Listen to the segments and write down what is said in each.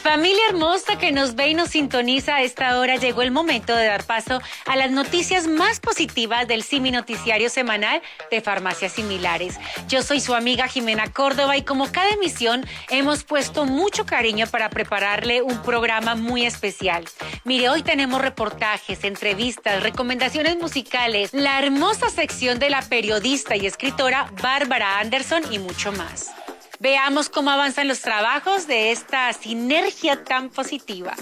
Familia hermosa que nos ve y nos sintoniza a esta hora, llegó el momento de dar paso a las noticias más positivas del CIMI Noticiario Semanal de Farmacias Similares. Yo soy su amiga Jimena Córdoba y como cada emisión hemos puesto mucho cariño para prepararle un programa muy especial. Mire, hoy tenemos reportajes, entrevistas, recomendaciones musicales, la hermosa sección de la periodista y escritora Bárbara Anderson y mucho más. Veamos cómo avanzan los trabajos de esta sinergia tan positiva.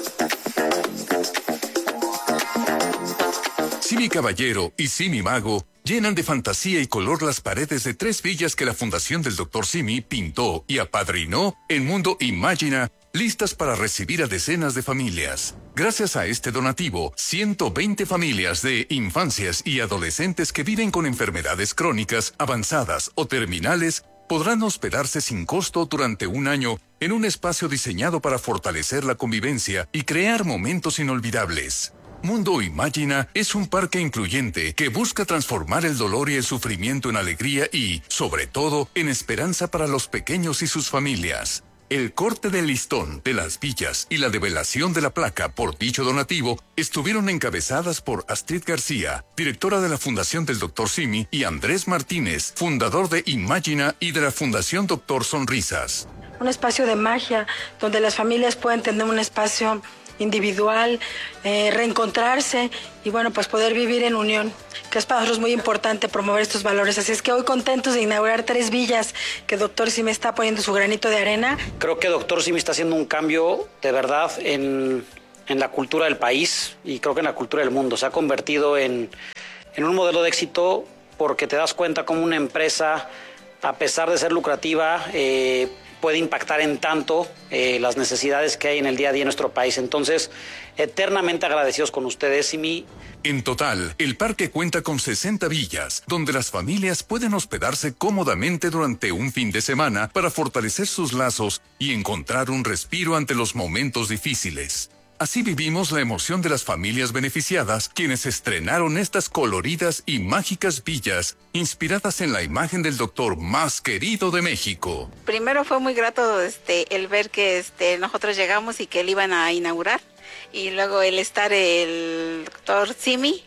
Simi Caballero y Simi Mago llenan de fantasía y color las paredes de 3 villas que la Fundación del Dr. Simi pintó y apadrinó en Mundo Imagina, listas para recibir a decenas de familias. Gracias a este donativo, 120 familias de infancias y adolescentes que viven con enfermedades crónicas, avanzadas o terminales podrán hospedarse sin costo durante un año en un espacio diseñado para fortalecer la convivencia y crear momentos inolvidables. Mundo Imagina es un parque incluyente que busca transformar el dolor y el sufrimiento en alegría y, sobre todo, en esperanza para los pequeños y sus familias. El corte del listón de las villas y la develación de la placa por dicho donativo estuvieron encabezadas por Astrid García, directora de la Fundación del Dr. Simi, y Andrés Martínez, fundador de Imagina y de la Fundación Dr. Sonrisas. Un espacio de magia donde las familias pueden tener un espacio individual, reencontrarse y bueno, pues poder vivir en unión, que es para nosotros muy importante promover estos valores. Así es que hoy contentos de inaugurar 3 villas que Dr. Simi está poniendo su granito de arena. Creo que Dr. Simi está haciendo un cambio de verdad en la cultura del país y creo que en la cultura del mundo. Se ha convertido en un modelo de éxito porque te das cuenta cómo una empresa, a pesar de ser lucrativa, puede impactar en tanto las necesidades que hay en el día a día en nuestro país. Entonces, eternamente agradecidos con ustedes, Simi. En total, el parque cuenta con 60 villas, donde las familias pueden hospedarse cómodamente durante un fin de semana para fortalecer sus lazos y encontrar un respiro ante los momentos difíciles. Así vivimos la emoción de las familias beneficiadas, quienes estrenaron estas coloridas y mágicas villas, inspiradas en la imagen del doctor más querido de México. Primero fue muy grato el ver que nosotros llegamos y que él iban a inaugurar, y luego el estar el doctor Simi,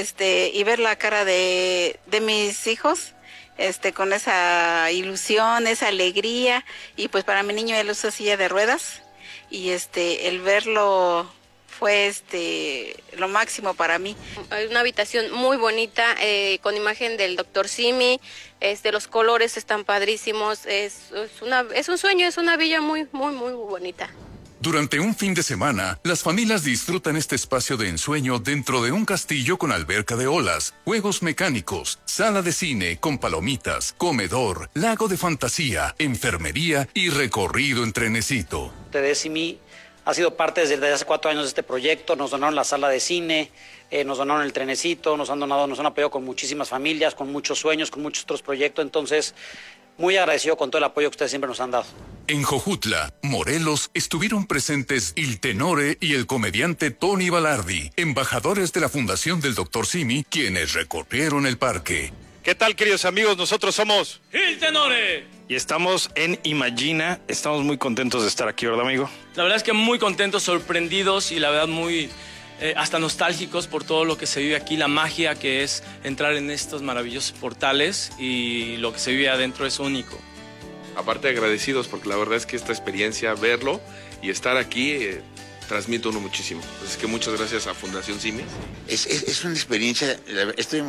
y ver la cara de mis hijos, con esa ilusión, esa alegría, y pues para mi niño él usa silla de ruedas. Y el verlo fue lo máximo para mí. Hay una habitación muy bonita, con imagen del Dr. Simi, los colores están padrísimos, es un sueño, es una villa muy, muy, muy bonita. Durante un fin de semana, las familias disfrutan este espacio de ensueño dentro de un castillo con alberca de olas, juegos mecánicos, sala de cine con palomitas, comedor, lago de fantasía, enfermería y recorrido en trenecito. Simi ha sido parte desde hace 4 años de este proyecto. Nos donaron la sala de cine, nos donaron el trenecito, nos han apoyado con muchísimas familias, con muchos sueños, con muchos otros proyectos. Entonces, muy agradecido con todo el apoyo que ustedes siempre nos han dado. En Jojutla, Morelos, estuvieron presentes Il Tenore y el comediante Tony Balardi, embajadores de la Fundación del Dr. Simi, quienes recorrieron el parque. ¿Qué tal, queridos amigos? Nosotros somos Il Tenore y estamos en Imagina. Estamos muy contentos de estar aquí, ¿verdad, amigo? La verdad es que muy contentos, sorprendidos y la verdad muy hasta nostálgicos por todo lo que se vive aquí, la magia que es entrar en estos maravillosos portales, y lo que se vive adentro es único. Aparte agradecidos porque la verdad es que esta experiencia, verlo y estar aquí, transmite uno muchísimo. Así que muchas gracias a Fundación Simi. Es una experiencia, estoy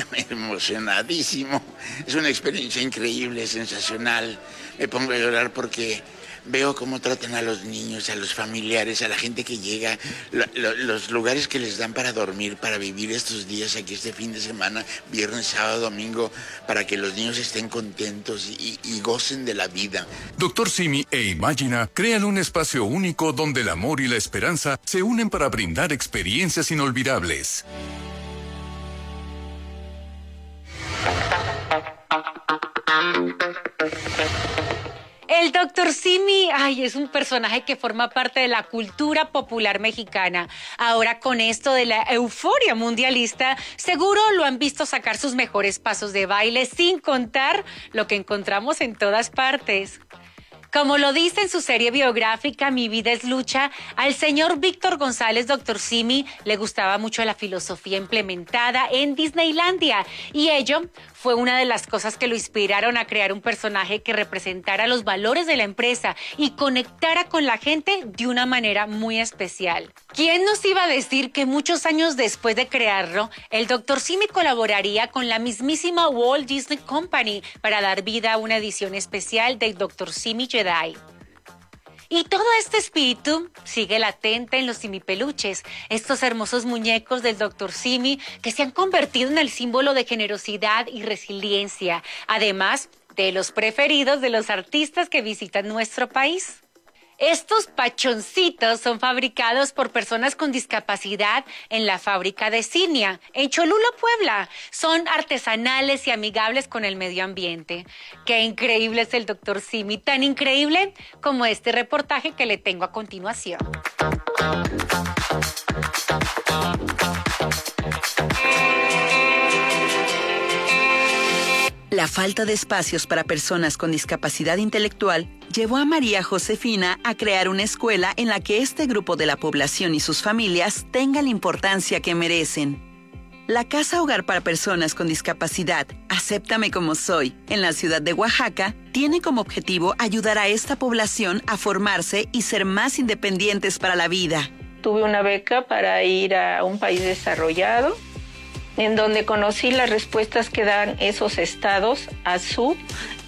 emocionadísimo. Es una experiencia increíble, sensacional. Me pongo a llorar porque veo cómo tratan a los niños, a los familiares, a la gente que llega, los lugares que les dan para dormir, para vivir estos días aquí, este fin de semana, viernes, sábado, domingo, para que los niños estén contentos y gocen de la vida. Dr. Simi e Imagina crean un espacio único donde el amor y la esperanza se unen para brindar experiencias inolvidables. El Dr. Simi, es un personaje que forma parte de la cultura popular mexicana. Ahora, con esto de la euforia mundialista, seguro lo han visto sacar sus mejores pasos de baile, sin contar lo que encontramos en todas partes. Como lo dice en su serie biográfica Mi vida es lucha, al señor Víctor González, Dr. Simi, le gustaba mucho la filosofía implementada en Disneylandia y ello fue una de las cosas que lo inspiraron a crear un personaje que representara los valores de la empresa y conectara con la gente de una manera muy especial. ¿Quién nos iba a decir que muchos años después de crearlo, el Dr. Simi colaboraría con la mismísima Walt Disney Company para dar vida a una edición especial del Dr. Simi Jedi? Y todo este espíritu sigue latente en los Simi peluches, estos hermosos muñecos del Dr. Simi que se han convertido en el símbolo de generosidad y resiliencia, además de los preferidos de los artistas que visitan nuestro país. Estos pachoncitos son fabricados por personas con discapacidad en la fábrica de Cinia, en Cholula, Puebla. Son artesanales y amigables con el medio ambiente. Qué increíble es el Dr. Simi, tan increíble como este reportaje que le tengo a continuación. La falta de espacios para personas con discapacidad intelectual llevó a María Josefina a crear una escuela en la que este grupo de la población y sus familias tengan la importancia que merecen. La Casa Hogar para Personas con Discapacidad, Acéptame como soy, en la ciudad de Oaxaca, tiene como objetivo ayudar a esta población a formarse y ser más independientes para la vida. Tuve una beca para ir a un país desarrollado, en donde conocí las respuestas que dan esos estados a su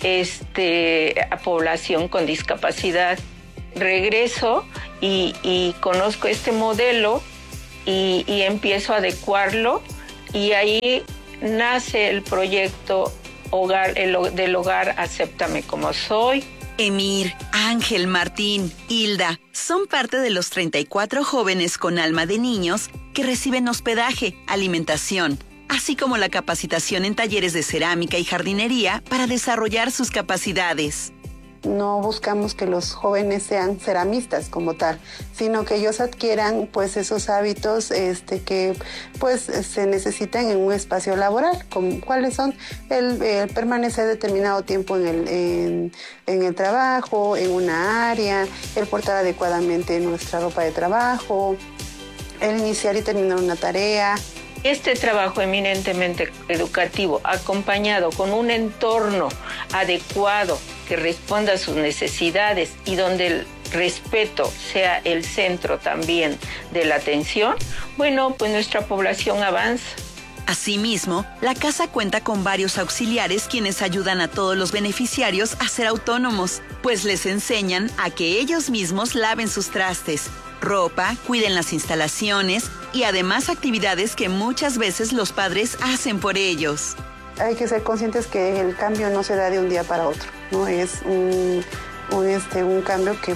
a población con discapacidad. Regreso y conozco este modelo y empiezo a adecuarlo, y ahí nace el proyecto del hogar Acéptame como soy. Emir, Ángel, Martín, Hilda son parte de los 34 jóvenes con alma de niños que reciben hospedaje, alimentación, así como la capacitación en talleres de cerámica y jardinería para desarrollar sus capacidades. No buscamos que los jóvenes sean ceramistas como tal, sino que ellos adquieran pues esos hábitos que pues se necesitan en un espacio laboral, como cuáles son el permanecer determinado tiempo en el trabajo, en una área, el portar adecuadamente nuestra ropa de trabajo, el iniciar y terminar una tarea. Este trabajo eminentemente educativo, acompañado con un entorno adecuado que responda a sus necesidades y donde el respeto sea el centro también de la atención, bueno, pues nuestra población avanza. Asimismo, la casa cuenta con varios auxiliares quienes ayudan a todos los beneficiarios a ser autónomos, pues les enseñan a que ellos mismos laven sus trastes, ropa, cuiden las instalaciones y además actividades que muchas veces los padres hacen por ellos. Hay que ser conscientes que el cambio no se da de un día para otro, ¿no? Es un cambio que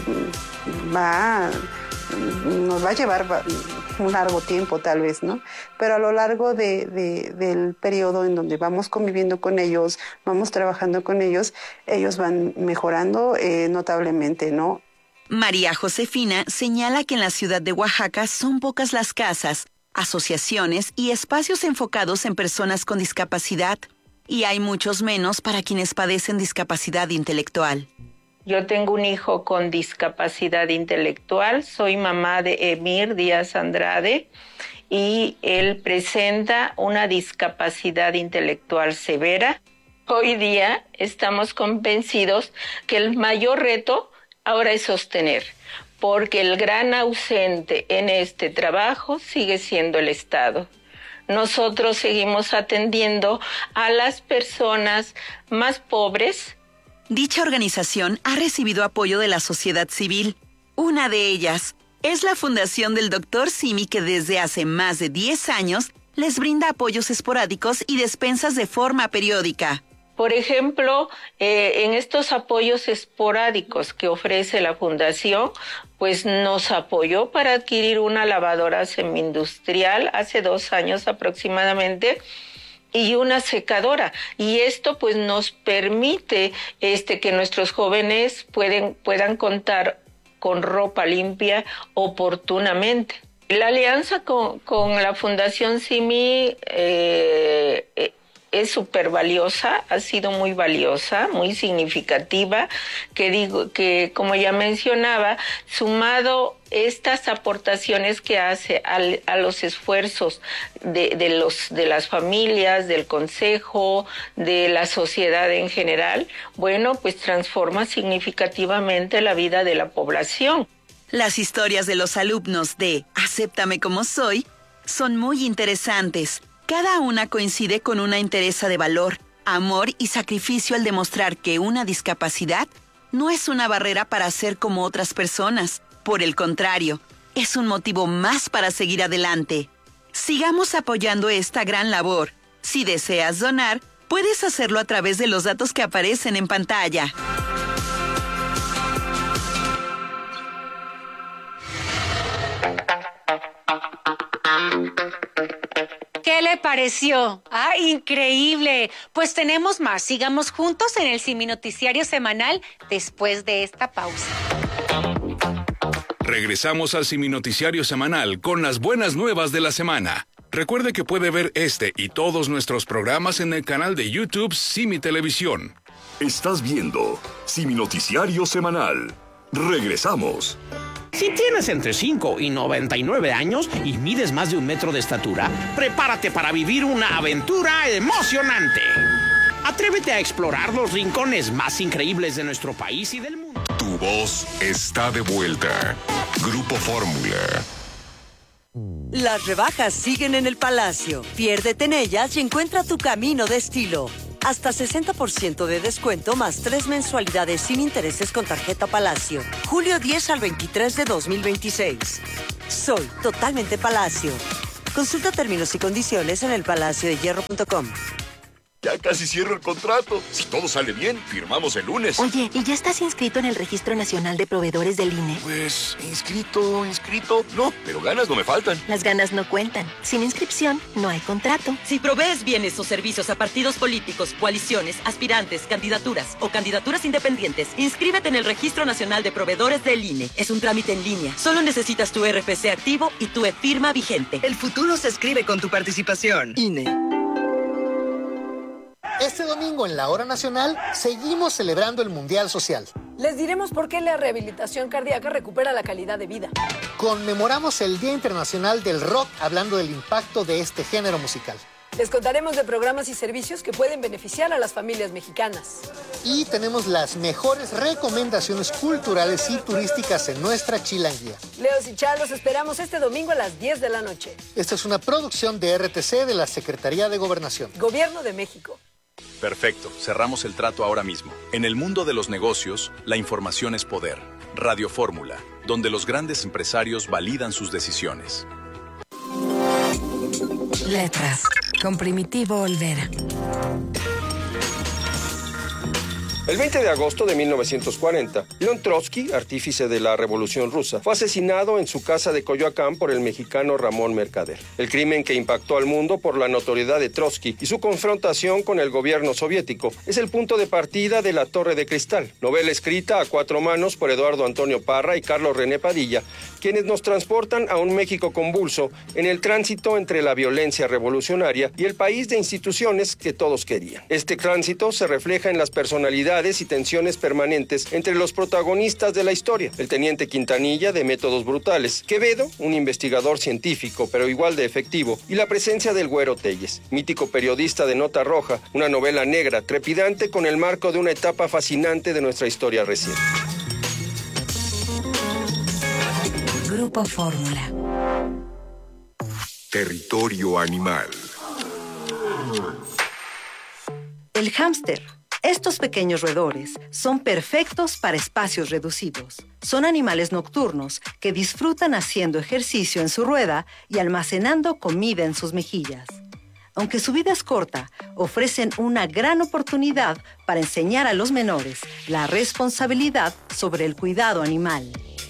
nos va a llevar un largo tiempo tal vez, ¿no? Pero a lo largo del periodo en donde vamos conviviendo con ellos, vamos trabajando con ellos, ellos van mejorando notablemente, ¿no? María Josefina señala que en la ciudad de Oaxaca son pocas las casas, asociaciones y espacios enfocados en personas con discapacidad, y hay muchos menos para quienes padecen discapacidad intelectual. Yo tengo un hijo con discapacidad intelectual, soy mamá de Emir Díaz Andrade y él presenta una discapacidad intelectual severa. Hoy día estamos convencidos que el mayor reto ahora es sostener, porque el gran ausente en este trabajo sigue siendo el Estado. Nosotros seguimos atendiendo a las personas más pobres. Dicha organización ha recibido apoyo de la sociedad civil. Una de ellas es la Fundación del Dr. Simi, que desde hace más de 10 años les brinda apoyos esporádicos y despensas de forma periódica. Por ejemplo, en estos apoyos esporádicos que ofrece la Fundación, pues nos apoyó para adquirir una lavadora semi-industrial hace 2 años aproximadamente y una secadora. Y esto pues nos permite que nuestros jóvenes puedan contar con ropa limpia oportunamente. La alianza con la Fundación Simi es súper valiosa, ha sido muy valiosa, muy significativa, que como ya mencionaba, sumado estas aportaciones que hace a los esfuerzos de las familias, del consejo, de la sociedad en general, bueno, pues transforma significativamente la vida de la población. Las historias de los alumnos de Acéptame como soy son muy interesantes. Cada una coincide con una entereza de valor, amor y sacrificio al demostrar que una discapacidad no es una barrera para ser como otras personas. Por el contrario, es un motivo más para seguir adelante. Sigamos apoyando esta gran labor. Si deseas donar, puedes hacerlo a través de los datos que aparecen en pantalla. ¿Qué le pareció? ¡Ah, increíble! Pues tenemos más. Sigamos juntos en el Simi Noticiario Semanal después de esta pausa. Regresamos al Simi Noticiario Semanal con las buenas nuevas de la semana. Recuerde que puede ver este y todos nuestros programas en el canal de YouTube Simi Televisión. Estás viendo Simi Noticiario Semanal. Regresamos. Si tienes entre 5 y 99 años y mides más de 1 metro de estatura, prepárate para vivir una aventura emocionante. Atrévete a explorar los rincones más increíbles de nuestro país y del mundo. Tu voz está de vuelta. Grupo Fórmula. Las rebajas siguen en el Palacio. Piérdete en ellas y encuentra tu camino de estilo. Hasta 60% de descuento más 3 mensualidades sin intereses con tarjeta Palacio. Julio 10 al 23 de 2026. Soy totalmente Palacio. Consulta términos y condiciones en elpalaciodehierro.com. Ya casi cierro el contrato. Si todo sale bien, firmamos el lunes. Oye, ¿y ya estás inscrito en el Registro Nacional de Proveedores del INE? Pues, inscrito. No, pero ganas no me faltan. Las ganas no cuentan. Sin inscripción, no hay contrato. Si provees bienes o servicios a partidos políticos, coaliciones, aspirantes, candidaturas o candidaturas independientes, inscríbete en el Registro Nacional de Proveedores del INE. Es un trámite en línea. Solo necesitas tu RFC activo y tu e-firma vigente. El futuro se escribe con tu participación. INE. Este domingo en la Hora Nacional seguimos celebrando el Mundial Social. Les diremos por qué la rehabilitación cardíaca recupera la calidad de vida. Conmemoramos el Día Internacional del Rock hablando del impacto de este género musical. Les contaremos de programas y servicios que pueden beneficiar a las familias mexicanas. Y tenemos las mejores recomendaciones culturales y turísticas en nuestra chilanguía. Leos y Charlos, esperamos este domingo a las 10 de la noche. Esta es una producción de RTC de la Secretaría de Gobernación. Gobierno de México. Perfecto, cerramos el trato ahora mismo. En el mundo de los negocios, la información es poder. Radio Fórmula, donde los grandes empresarios validan sus decisiones. Letras, con Primitivo Olvera. El 20 de agosto de 1940, León Trotsky, artífice de la Revolución Rusa, fue asesinado en su casa de Coyoacán por el mexicano Ramón Mercader. El crimen que impactó al mundo por la notoriedad de Trotsky y su confrontación con el gobierno soviético es el punto de partida de La Torre de Cristal, novela escrita a 4 manos por Eduardo Antonio Parra y Carlos René Padilla, quienes nos transportan a un México convulso en el tránsito entre la violencia revolucionaria y el país de instituciones que todos querían. Este tránsito se refleja en las personalidades y tensiones permanentes entre los protagonistas de la historia. El teniente Quintanilla, de métodos brutales, Quevedo, un investigador científico pero igual de efectivo, y la presencia del Güero Telles, mítico periodista de nota roja, una novela negra, trepidante con el marco de una etapa fascinante de nuestra historia reciente. Grupo Fórmula. Territorio animal. El hámster. Estos pequeños roedores son perfectos para espacios reducidos. Son animales nocturnos que disfrutan haciendo ejercicio en su rueda y almacenando comida en sus mejillas. Aunque su vida es corta, ofrecen una gran oportunidad para enseñar a los menores la responsabilidad sobre el cuidado animal.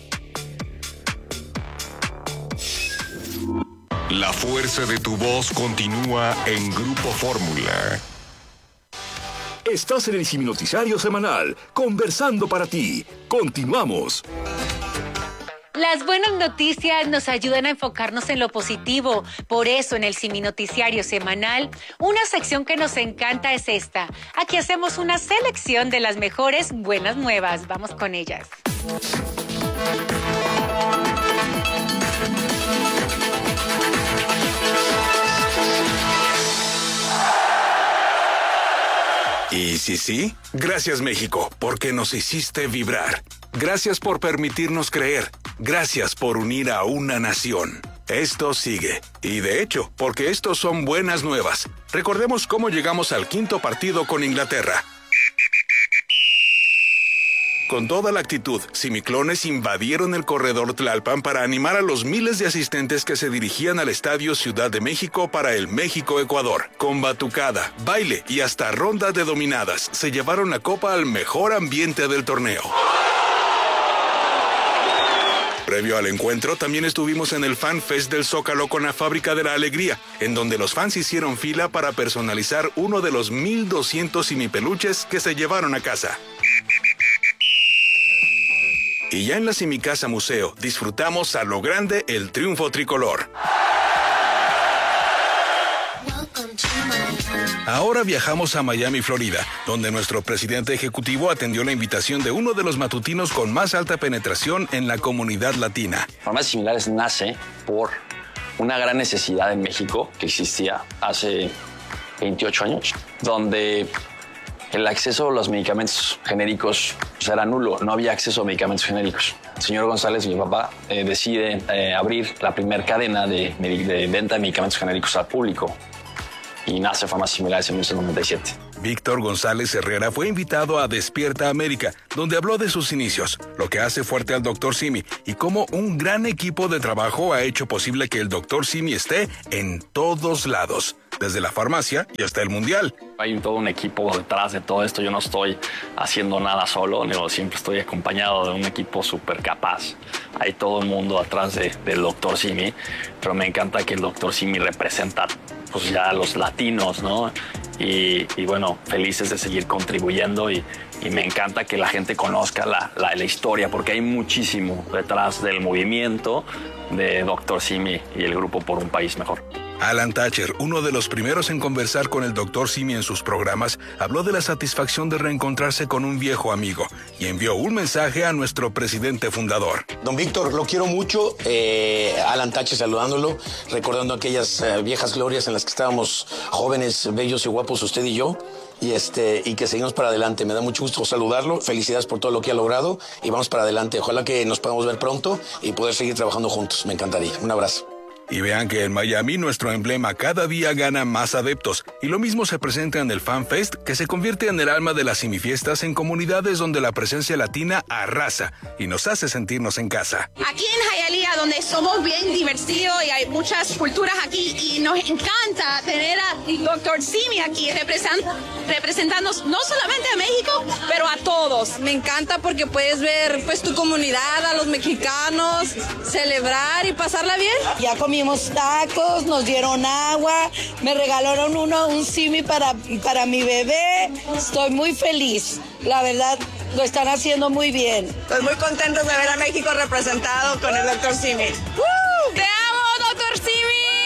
La fuerza de tu voz continúa en Grupo Fórmula. Estás en el Simi Noticiario Semanal, conversando para ti. Continuamos. Las buenas noticias nos ayudan a enfocarnos en lo positivo. Por eso, en el Simi Noticiario Semanal, una sección que nos encanta es esta. Aquí hacemos una selección de las mejores buenas nuevas. Vamos con ellas. Y sí, gracias México, porque nos hiciste vibrar. Gracias por permitirnos creer. Gracias por unir a una nación. Esto sigue. Y de hecho, porque estos son buenas nuevas. Recordemos cómo llegamos al quinto partido con Inglaterra. Con toda la actitud, simiclones invadieron el corredor Tlalpan para animar a los miles de asistentes que se dirigían al Estadio Ciudad de México para el México-Ecuador. Con batucada, baile y hasta ronda de dominadas, se llevaron la copa al mejor ambiente del torneo. Previo al encuentro, también estuvimos en el Fan Fest del Zócalo con la Fábrica de la Alegría, en donde los fans hicieron fila para personalizar uno de los 1,200 simipeluches que se llevaron a casa. Y ya en la Simicasa Museo, disfrutamos a lo grande el triunfo tricolor. Ahora viajamos a Miami, Florida, donde nuestro presidente ejecutivo atendió la invitación de uno de los matutinos con más alta penetración en la comunidad latina. Farmacias Similares nace por una gran necesidad en México que existía hace 28 años, donde el acceso a los medicamentos genéricos era nulo, no había acceso a medicamentos genéricos. El señor González, mi papá, decide abrir la primera cadena de venta de medicamentos genéricos al público y nace Farmacias Similares en 1997. Víctor González Herrera fue invitado a Despierta América, donde habló de sus inicios, lo que hace fuerte al Dr. Simi y cómo un gran equipo de trabajo ha hecho posible que el Dr. Simi esté en todos lados, desde la farmacia y hasta el mundial. Hay todo un equipo detrás de todo esto, yo no estoy haciendo nada solo, siempre estoy acompañado de un equipo súper capaz. Hay todo el mundo atrás del Dr. Simi, pero me encanta que el Dr. Simi representa pues ya a los latinos, ¿no? Y bueno, felices de seguir contribuyendo y me encanta que la gente conozca la historia, porque hay muchísimo detrás del movimiento de Dr. Simi y el grupo Por un País Mejor. Alan Thatcher, uno de los primeros en conversar con el Dr. Simi en sus programas, habló de la satisfacción de reencontrarse con un viejo amigo y envió un mensaje a nuestro presidente fundador. Don Víctor, lo quiero mucho. Alan Thatcher saludándolo, recordando aquellas viejas glorias en las que estábamos jóvenes, bellos y guapos usted y yo. Y que seguimos para adelante. Me da mucho gusto saludarlo. Felicidades por todo lo que ha logrado y vamos para adelante. Ojalá que nos podamos ver pronto y poder seguir trabajando juntos. Me encantaría. Un abrazo. Y vean que en Miami nuestro emblema cada día gana más adeptos y lo mismo se presenta en el Fan Fest, que se convierte en el alma de las simifiestas en comunidades donde la presencia latina arrasa y nos hace sentirnos en casa. Aquí en Hialeah, donde somos bien divertidos y hay muchas culturas aquí y nos encanta tener a Dr. Simi aquí representándonos no solamente a México, pero a todos. Me encanta porque puedes ver pues tu comunidad, a los mexicanos, celebrar y pasarla bien. Ya comimos tacos, nos dieron agua, me regalaron un Simi para mi bebé. Estoy muy feliz, la verdad lo están haciendo muy bien. Estoy muy contento de ver a México representado con el Dr. Simi. ¡Te amo, Dr. Simi!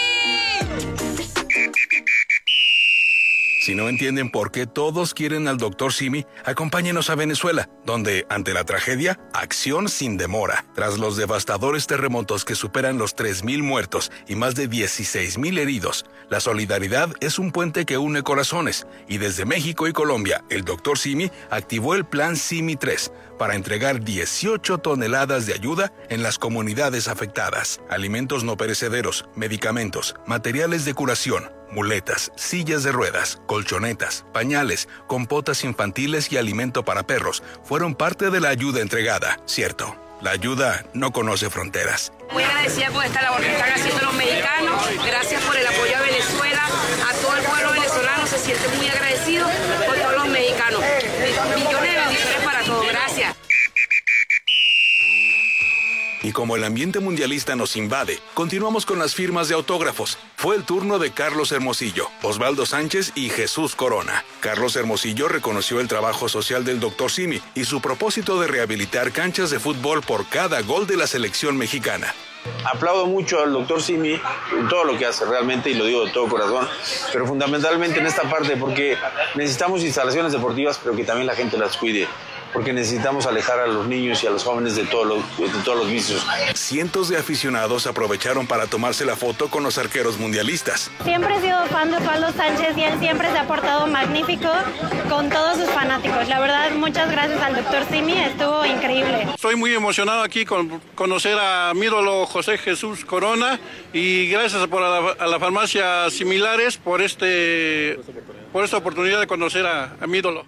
Si no entienden por qué todos quieren al Dr. Simi, acompáñenos a Venezuela, donde, ante la tragedia, acción sin demora. Tras los devastadores terremotos que superan los 3,000 muertos y más de 16,000 heridos, la solidaridad es un puente que une corazones, y desde México y Colombia, el Dr. Simi activó el Plan Simi 3 para entregar 18 toneladas de ayuda en las comunidades afectadas. Alimentos no perecederos, medicamentos, materiales de curación, muletas, sillas de ruedas, colchonetas, pañales, compotas infantiles y alimento para perros fueron parte de la ayuda entregada, ¿cierto? La ayuda no conoce fronteras. Muy agradecida por esta labor que están haciendo los mexicanos. Gracias por el apoyo a Venezuela. A todo el pueblo venezolano se siente muy agradecido por todos los mexicanos. Millones de bendiciones para todos. Gracias. Y como el ambiente mundialista nos invade, continuamos con las firmas de autógrafos. Fue el turno de Carlos Hermosillo, Osvaldo Sánchez y Jesús Corona. Carlos Hermosillo reconoció el trabajo social del Dr. Simi y su propósito de rehabilitar canchas de fútbol por cada gol de la selección mexicana. Aplaudo mucho al doctor Simi en todo lo que hace realmente, y lo digo de todo corazón, pero fundamentalmente en esta parte, porque necesitamos instalaciones deportivas, pero que también la gente las cuide, porque necesitamos alejar a los niños y a los jóvenes de todos los vicios. Cientos de aficionados aprovecharon para tomarse la foto con los arqueros mundialistas. Siempre he sido fan de Osvaldo Sánchez y él siempre se ha portado magnífico con todos sus fanáticos. La verdad, muchas gracias al doctor Simi, estuvo increíble. Estoy muy emocionado aquí con conocer a mi ídolo José Jesús Corona, y gracias a la farmacia Similares por esta oportunidad de conocer a mi ídolo.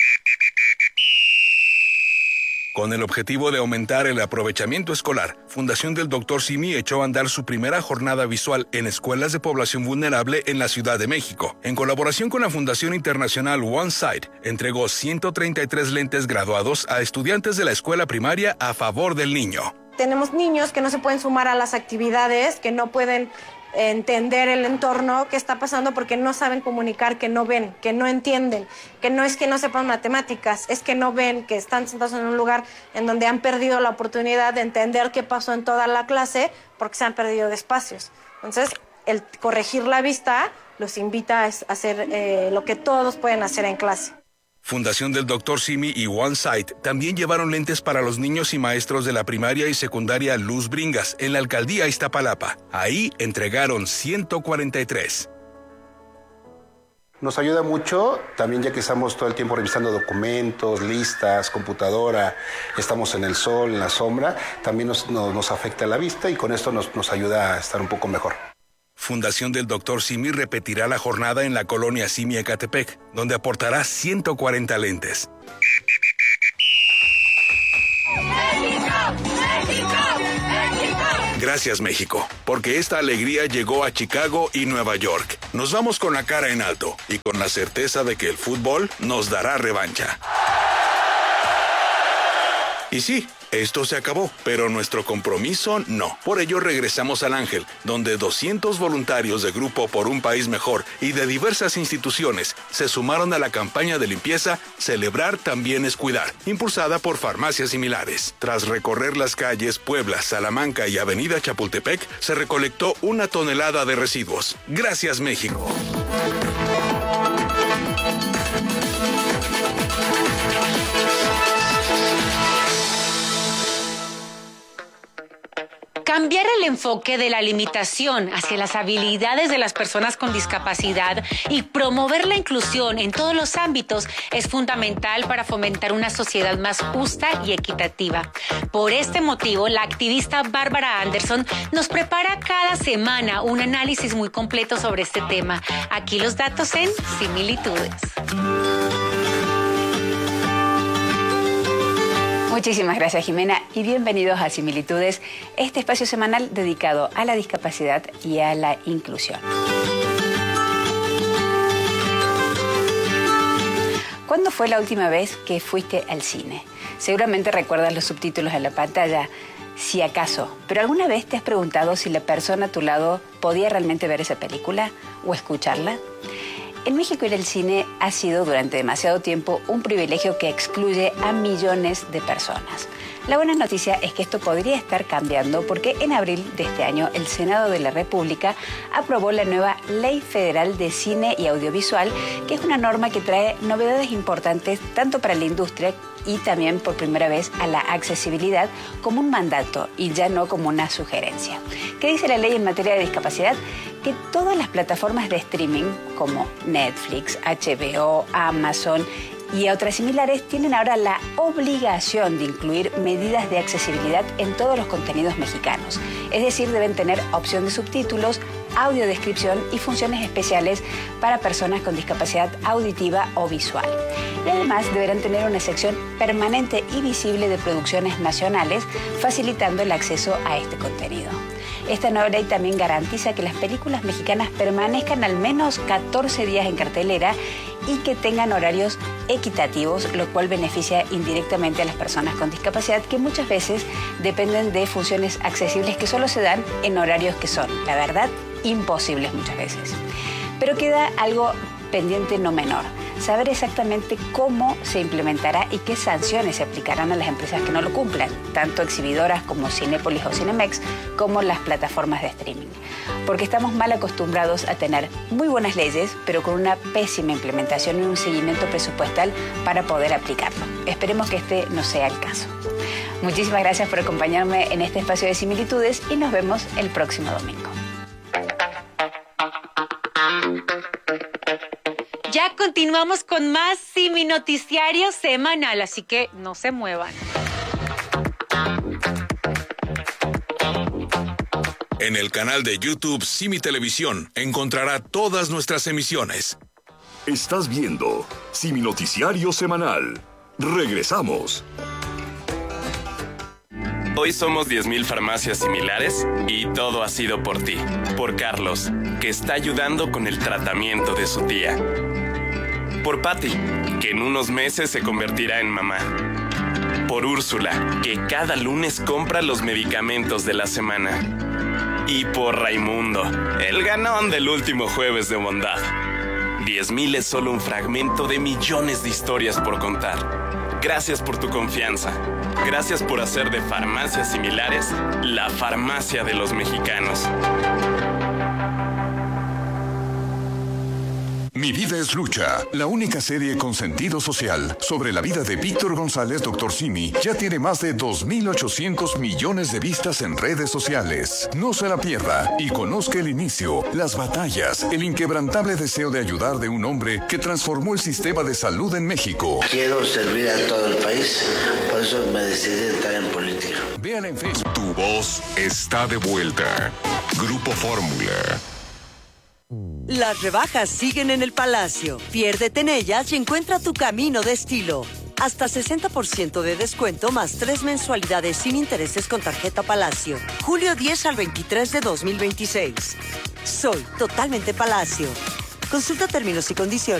Con el objetivo de aumentar el aprovechamiento escolar, Fundación del Dr. Simi echó a andar su primera jornada visual en escuelas de población vulnerable en la Ciudad de México. En colaboración con la Fundación Internacional OneSight, entregó 133 lentes graduados a estudiantes de la escuela primaria a favor del niño. Tenemos niños que no se pueden sumar a las actividades, que no pueden entender el entorno que está pasando porque no saben comunicar, que no ven, que no entienden, que no es que no sepan matemáticas, es que no ven, que están sentados en un lugar en donde han perdido la oportunidad de entender qué pasó en toda la clase porque se han perdido de espacios. Entonces, el corregir la vista los invita a hacer lo que todos pueden hacer en clase. Fundación del Dr. Simi y OneSight también llevaron lentes para los niños y maestros de la primaria y secundaria Luz Bringas en la alcaldía Iztapalapa. Ahí entregaron 143. Nos ayuda mucho, también ya que estamos todo el tiempo revisando documentos, listas, computadora, estamos en el sol, en la sombra, también nos afecta la vista y con esto nos ayuda a estar un poco mejor. Fundación del Dr. Simi repetirá la jornada en la colonia Simi Ecatepec, donde aportará 140 lentes. Gracias, México, porque esta alegría llegó a Chicago y Nueva York. Nos vamos con la cara en alto y con la certeza de que el fútbol nos dará revancha. Y sí, esto se acabó, pero nuestro compromiso no. Por ello regresamos al Ángel, donde 200 voluntarios de Grupo por un País Mejor y de diversas instituciones se sumaron a la campaña de limpieza Celebrar también es cuidar, impulsada por Farmacias Similares. Tras recorrer las calles Puebla, Salamanca y Avenida Chapultepec, se recolectó 1 tonelada de residuos. Gracias, México. Cambiar el enfoque de la limitación hacia las habilidades de las personas con discapacidad y promover la inclusión en todos los ámbitos es fundamental para fomentar una sociedad más justa y equitativa. Por este motivo, la activista Bárbara Anderson nos prepara cada semana un análisis muy completo sobre este tema. Aquí los datos en Similitudes. Muchísimas gracias, Jimena, y bienvenidos a Similitudes, este espacio semanal dedicado a la discapacidad y a la inclusión. ¿Cuándo fue la última vez que fuiste al cine? Seguramente recuerdas los subtítulos en la pantalla, si acaso, pero ¿alguna vez te has preguntado si la persona a tu lado podía realmente ver esa película o escucharla? En México ir al cine ha sido durante demasiado tiempo un privilegio que excluye a millones de personas. La buena noticia es que esto podría estar cambiando porque en abril de este año el Senado de la República aprobó la nueva Ley Federal de Cine y Audiovisual, que es una norma que trae novedades importantes tanto para la industria y también por primera vez a la accesibilidad como un mandato y ya no como una sugerencia. ¿Qué dice la ley en materia de discapacidad? Que todas las plataformas de streaming como Netflix, HBO, Amazon y otras similares tienen ahora la obligación de incluir medidas de accesibilidad en todos los contenidos mexicanos. Es decir, deben tener opción de subtítulos, audiodescripción y funciones especiales para personas con discapacidad auditiva o visual. Y además deberán tener una sección permanente y visible de producciones nacionales, facilitando el acceso a este contenido. Esta nueva ley también garantiza que las películas mexicanas permanezcan al menos 14 días en cartelera y que tengan horarios equitativos, lo cual beneficia indirectamente a las personas con discapacidad que muchas veces dependen de funciones accesibles que solo se dan en horarios que son, la verdad, imposibles muchas veces. Pero queda algo pendiente no menor: saber exactamente cómo se implementará y qué sanciones se aplicarán a las empresas que no lo cumplan, tanto exhibidoras como Cinépolis o Cinemex, como las plataformas de streaming. Porque estamos mal acostumbrados a tener muy buenas leyes, pero con una pésima implementación y un seguimiento presupuestal para poder aplicarlo. Esperemos que este no sea el caso. Muchísimas gracias por acompañarme en este espacio de similitudes y nos vemos el próximo domingo. Ya continuamos con más Simi Noticiario Semanal, así que no se muevan. En el canal de YouTube Simi Televisión encontrará todas nuestras emisiones. Estás viendo Simi Noticiario Semanal. Regresamos. Hoy somos 10,000 farmacias similares y todo ha sido por ti. Por Carlos, que está ayudando con el tratamiento de su tía. Por Patty, que en unos meses se convertirá en mamá. Por Úrsula, que cada lunes compra los medicamentos de la semana. Y por Raimundo, el ganón del último jueves de bondad. 10,000 es solo un fragmento de millones de historias por contar. Gracias por tu confianza. Gracias por hacer de Farmacias Similares la farmacia de los mexicanos. Mi vida es lucha, la única serie con sentido social sobre la vida de Víctor González, Dr. Simi, ya tiene más de 2.800 millones de vistas en redes sociales. No se la pierda y conozca el inicio, las batallas, el inquebrantable deseo de ayudar de un hombre que transformó el sistema de salud en México. Quiero servir a todo el país, por eso me decidí entrar en política. Véala en Facebook. Tu voz está de vuelta. Grupo Fórmula. Las rebajas siguen en el Palacio. Piérdete en ellas y encuentra tu camino de estilo. Hasta 60% de descuento más 3 mensualidades sin intereses con tarjeta Palacio. Julio 10 al 23 de 2026. Soy totalmente Palacio. Consulta términos y condiciones.